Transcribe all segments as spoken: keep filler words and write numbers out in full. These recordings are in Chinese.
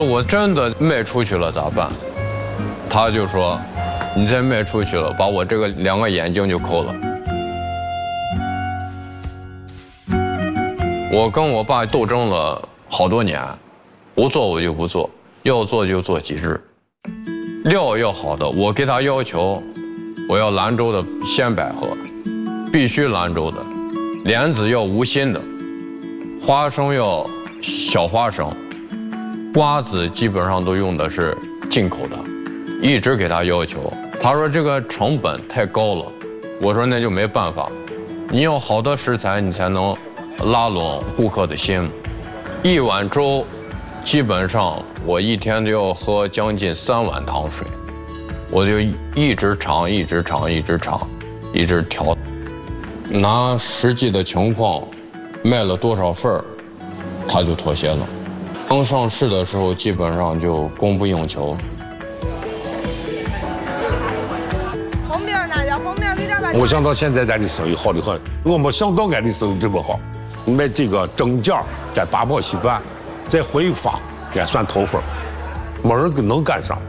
我真的卖出去了咋办？他就说，你再卖出去了，把我这个两个眼睛就抠了。我跟我爸斗争了好多年，不做我就不做，要做就做极致。料要好的，我给他要求，我要兰州的鲜百合，必须兰州的，莲子要无心的，花生要小花生，瓜子基本上都用的是进口的，一直给他要求。他说这个成本太高了，我说那就没办法，你要好的食材，你才能拉拢顾客的心。一碗粥，基本上我一天都要喝将近三碗糖水，我就一直尝，一直尝，一直尝，一直调。拿实际的情况，卖了多少份儿，他就妥协了。刚上市的时候，基本上就供不应求。 红面呢？要红面给点吧。 我想到现在咱的生意好得很，我没想到俺的生意这么好。卖这个蒸饺，这八宝稀饭，再回发，也算头份，没人能赶上。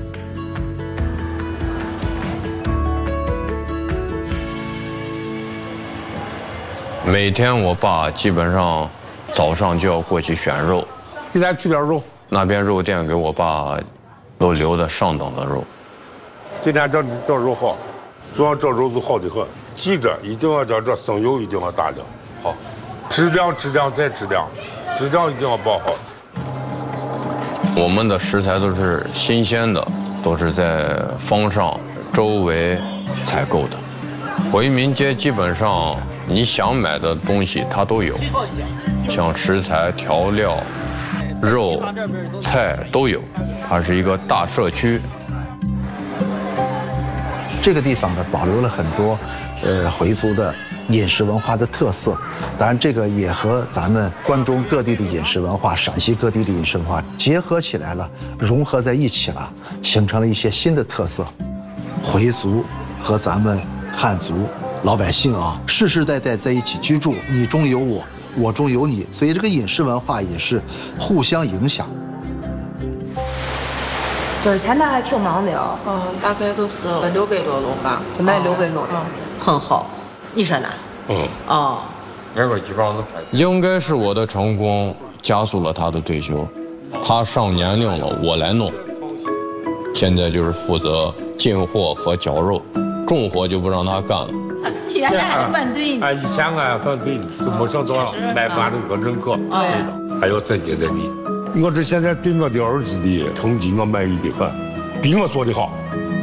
每天我爸基本上早上就要过去选肉， 给咱取点肉。 那边肉店给我爸都留的上等的肉。 今天这这肉好，主要这肉是好的很，记着一定要这这生油一定要大量，好，质量质量再质量，质量一定要保好。 我们的食材都是新鲜的，都是在坊上周围采购的。回民街基本上你想买的东西它都有，像食材、调料、肉、菜都有，它是一个大社区。 这个地方呢，保留了很多呃回族的饮食文化的特色，当然这个也和咱们关中各地的饮食文化、陕西各地的饮食文化结合起来了，融合在一起了，形成了一些新的特色。回族和咱们汉族老百姓啊，世世代代在一起居住，你中有我，我中有你，所以这个饮食文化也是互相影响。 这钱呢还挺忙的哦， 嗯，大概都是六百多笼吧， 就卖六百多， 嗯，很好。你说呢？ 嗯， 哦， 那个基本上是应该是我的成功加速了他的退休，他上年龄了，我来弄。现在就是负责进货和绞肉，重活就不让他干了。 现在还反对呢。 哎，以前俺反对呢，就没想到买饭的一个认可，对的，还要再接再厉。我这现在对我的儿子的成绩我满意的很，比我做的好。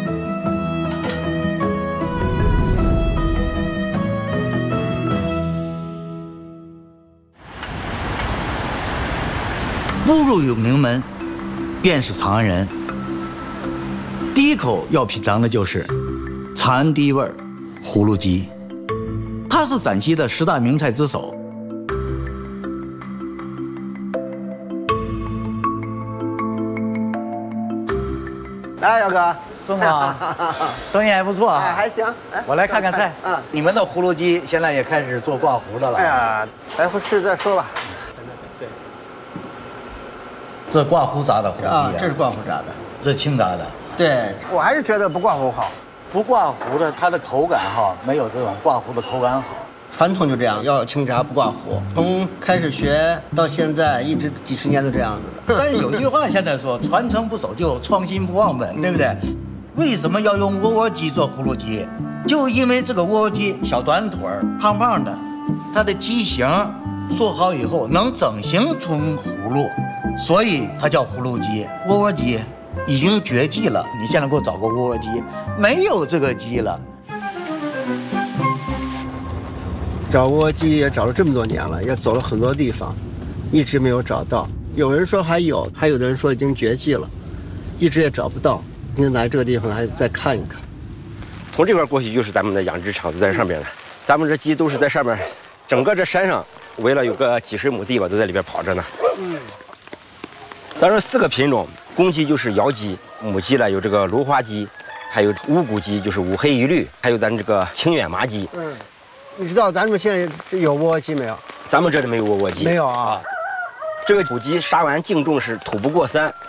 步入永宁门，便是长安人。第一口要品尝的就是长安第一味葫芦鸡，它是陕西的十大名菜之首。 来，姚哥， 钟总，生意还不错啊， 哎，还行。哎， 我来看看菜。 嗯， 你们的葫芦鸡现在也开始做挂糊的了。 哎呀，待会吃再说吧。对， 这挂糊炸的葫芦鸡啊， 这是挂糊炸的， 这清炸的。 对，我还是觉得不挂糊好。 不挂糊的，它的口感哈，没有这种挂糊的口感好。 传统就这样，要清炸不挂糊。从开始学到现在，一直几十年都这样子的。 但是有句话现在说，传承不守旧，创新不忘本，对不对？为什么要用窝窝鸡做葫芦鸡？就因为这个窝窝鸡小短腿儿、胖胖的，它的鸡形做好以后能整形成葫芦，所以它叫葫芦鸡。窝窝鸡已经绝迹了，你现在给我找个窝窝鸡，没有这个鸡了。 找窝窝鸡也找了这么多年了，也走了很多地方，一直没有找到。有人说还有，还有的人说已经绝迹了，一直也找不到。今天来这个地方还再看一看。 从这块过去就是咱们的养殖场，就在上面了。咱们这鸡都是在上面，整个这山上围了有个几十亩地吧，都在里边跑着呢。嗯。咱说四个品种，公鸡就是瑶鸡，母鸡呢有这个芦花鸡，还有乌骨鸡，就是五黑一绿，还有咱这个清远麻鸡。 嗯。你知道咱们现在有窝窝鸡没有？ 咱们这里没有窝窝鸡。 没有啊。 这个土鸡杀完净重是土不过三，